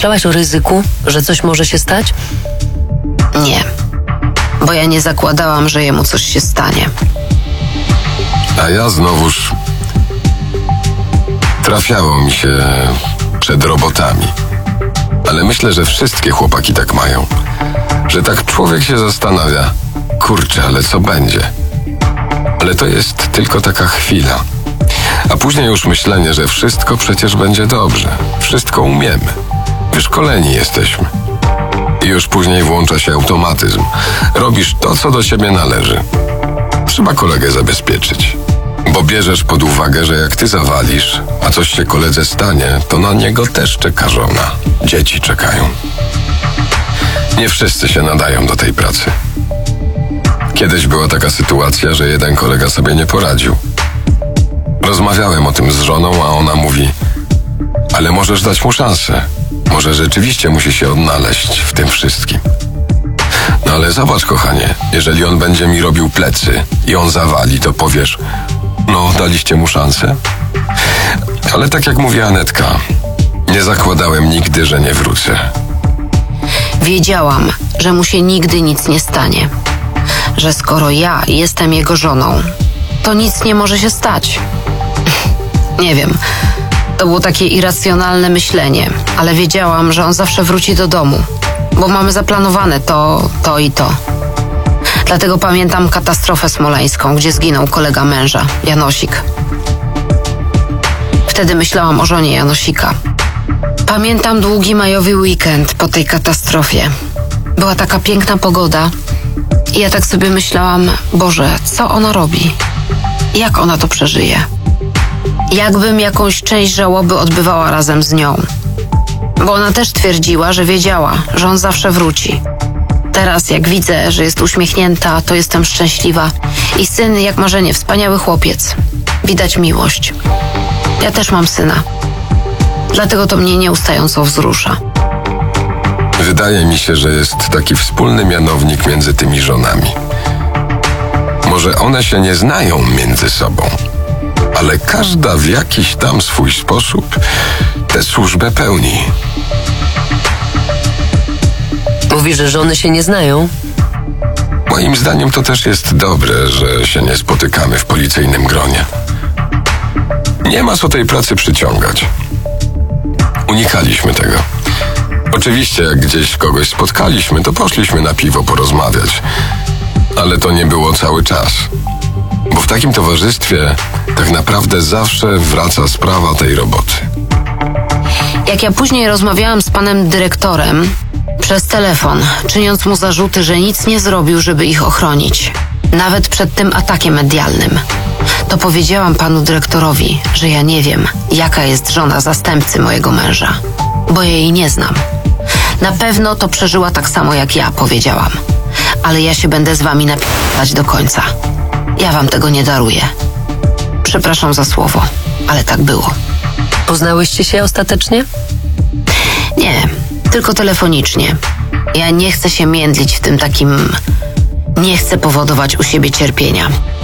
myślałaś o ryzyku, że coś może się stać? Nie, bo ja nie zakładałam, że jemu coś się stanie. A ja znowuż trafiało mi się przed robotami. Ale myślę, że wszystkie chłopaki tak mają. Że tak człowiek się zastanawia, kurczę, ale co będzie? Ale to jest tylko taka chwila. A później już myślenie, że wszystko przecież będzie dobrze. Wszystko umiemy. Wyszkoleni jesteśmy. I już później włącza się automatyzm. Robisz to, co do ciebie należy. Trzeba kolegę zabezpieczyć. Bo bierzesz pod uwagę, że jak ty zawalisz, a coś się koledze stanie, to na niego też czeka żona. Dzieci czekają. Nie wszyscy się nadają do tej pracy. Kiedyś była taka sytuacja, że jeden kolega sobie nie poradził. Rozmawiałem o tym z żoną, a ona mówi: ale możesz dać mu szansę. Może rzeczywiście musi się odnaleźć w tym wszystkim. No ale zobacz, kochanie, jeżeli on będzie mi robił plecy i on zawali, to powiesz: no, daliście mu szansę? Ale tak jak mówi Anetka, nie zakładałem nigdy, że nie wrócę. Wiedziałam, że mu się nigdy nic nie stanie. Że skoro ja jestem jego żoną, to nic nie może się stać. Nie wiem, to było takie irracjonalne myślenie, ale wiedziałam, że on zawsze wróci do domu, bo mamy zaplanowane to i to. Dlatego pamiętam katastrofę smoleńską, gdzie zginął kolega męża, Janosik. Wtedy myślałam o żonie Janosika. Pamiętam długi majowy weekend po tej katastrofie. Była taka piękna pogoda i ja tak sobie myślałam: Boże, co ona robi? Jak ona to przeżyje? Jakbym jakąś część żałoby odbywała razem z nią. Bo ona też twierdziła, że wiedziała, że on zawsze wróci. Teraz jak widzę, że jest uśmiechnięta, to jestem szczęśliwa. I syn jak marzenie, wspaniały chłopiec. Widać miłość. Ja też mam syna. Dlatego to mnie nieustająco wzrusza. Wydaje mi się, że jest taki wspólny mianownik między tymi żonami. Może one się nie znają między sobą, ale każda w jakiś tam swój sposób tę służbę pełni. Mówisz, że żony się nie znają? Moim zdaniem to też jest dobre, że się nie spotykamy w policyjnym gronie. Nie ma co tej pracy przyciągać. Unikaliśmy tego. Oczywiście, jak gdzieś kogoś spotkaliśmy, to poszliśmy na piwo porozmawiać. Ale to nie było cały czas. Bo w takim towarzystwie tak naprawdę zawsze wraca sprawa tej roboty. Jak ja później rozmawiałam z panem dyrektorem przez telefon, czyniąc mu zarzuty, że nic nie zrobił, żeby ich ochronić, nawet przed tym atakiem medialnym, to powiedziałam panu dyrektorowi, że ja nie wiem, jaka jest żona zastępcy mojego męża, bo ja jej nie znam. Na pewno to przeżyła tak samo jak ja, powiedziałam. Ale ja się będę z wami napisać do końca. Ja wam tego nie daruję. Przepraszam za słowo, ale tak było. Poznałyście się ostatecznie? Nie, tylko telefonicznie. Ja nie chcę się międlić w tym takim... Nie chcę powodować u siebie cierpienia.